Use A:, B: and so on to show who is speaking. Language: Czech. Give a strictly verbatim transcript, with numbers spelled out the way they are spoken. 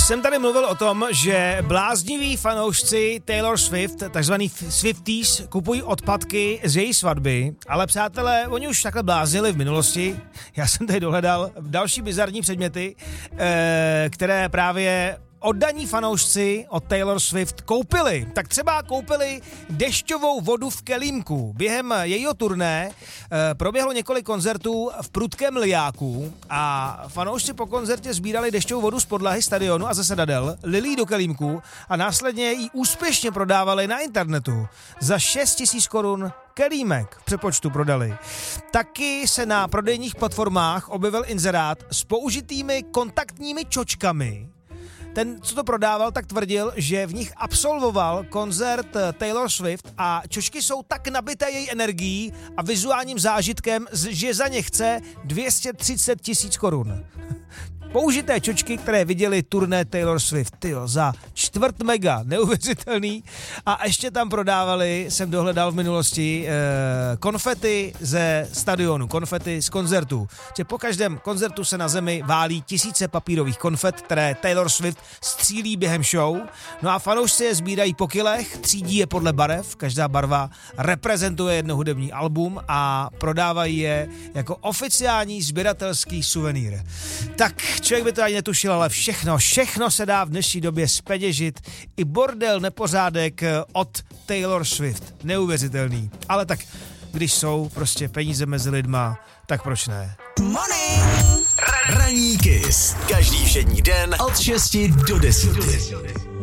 A: jsem tady mluvil o tom, že blázniví fanoušci Taylor Swift, takzvaný Swifties, kupují odpadky z její svatby, ale přátelé, oni už takhle bláznili v minulosti. Já jsem tady dohledal další bizarní předměty, které právě oddaní fanoušci od Taylor Swift koupili. Tak třeba koupili dešťovou vodu v kelímku. Během jejího turné e, proběhlo několik koncertů v prudkém lijáku a fanoušci po koncertě sbírali dešťovou vodu z podlahy stadionu a ze sedadel, lili do kelímku a následně ji úspěšně prodávali na internetu. Za šest tisíc korun kelímek v přepočtu prodali. Taky se na prodejních platformách objevil inzerát s použitými kontaktními čočkami. Ten, co to prodával, tak tvrdil, že v nich absolvoval koncert Taylor Swift a čočky jsou tak nabité její energií a vizuálním zážitkem, že za ně chce dvě stě třicet tisíc korun. Použité čočky, které viděli turné Taylor Swift, tyjo, za čtvrt mega, neuvěřitelný. A ještě tam prodávali, jsem dohledal v minulosti, eh, konfety ze stadionu, konfety z koncertů. Že po každém koncertu se na zemi válí tisíce papírových konfet, které Taylor Swift střílí během show. No a fanoušci je sbírají po kilech, třídí je podle barev, každá barva reprezentuje jedno hudební album a prodávají je jako oficiální sběratelský suvenýr. Tak člověk by to ani netušil, ale všechno, všechno se dá v dnešní době zpeněžit. I bordel, nepořádek od Taylor Swift. Neuvěřitelný. Ale tak, když jsou prostě peníze mezi lidma, tak proč ne?
B: Money! Ranní Kiss. Každý všední den od šesti do deseti.